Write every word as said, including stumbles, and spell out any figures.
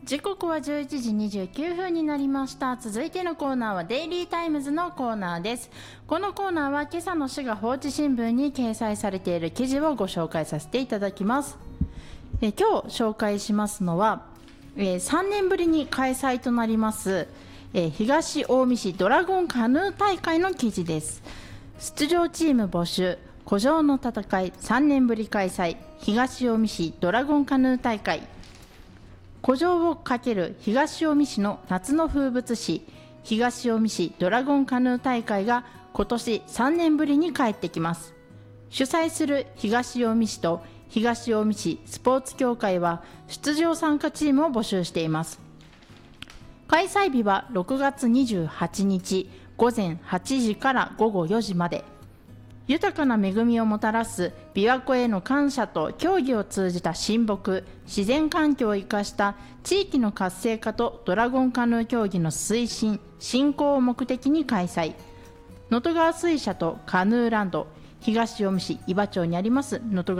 時刻はじゅういちじにじゅうきゅうふんになりました。続いてのコーナーはデイリータイムズのコーナーです。このコーナーは今朝の滋賀放置新聞に掲載されている記事をご紹介させていただきます。え今日紹介しますのは、えー、さんねんぶりに開催となります、えー、東近江市ドラゴンカヌー大会の記事です。出場チーム募集、湖上の戦い、さんねんぶり開催、東近江市ドラゴンカヌー大会。湖上をかける東近江市の夏の風物詩、東近江市ドラゴンカヌー大会が今年さんねんぶりに帰ってきます。主催する東近江市と東近江市スポーツ協会は出場参加チームを募集しています。開催日はろくがつにじゅうはちにちごぜんはちじからごごよじまで。豊かな恵みをもたらす琵琶湖への感謝と競技を通じた親睦、自然環境を生かした地域の活性化とドラゴンカヌー競技の推進・振興を目的に開催。能登川水車とカヌーランド、東近江市伊庭町にあります能登川